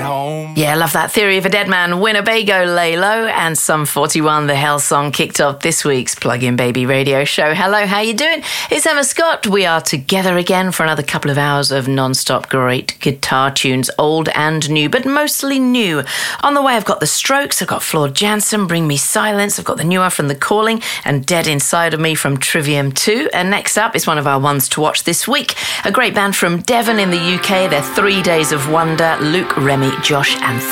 home. Yeah, I love that. Theory of a Dead Man, Winnebago, Lalo, and Sum 41, the Hell Song, kicked off this week's Plug-in Baby radio show. Hello, how you doing? It's Emma Scott. We are together again for another couple of hours of non-stop great guitar tunes, old and new, but mostly new. On the way, I've got The Strokes, I've got Floor Jansen, Bring Me Silence, I've got the newer from The Calling, and Dead Inside of Me from Trivium 2. And next up is one of our ones to watch this week, a great band from Devon in the UK. They're 3 Days of Wonder, Luke, Remy, Josh and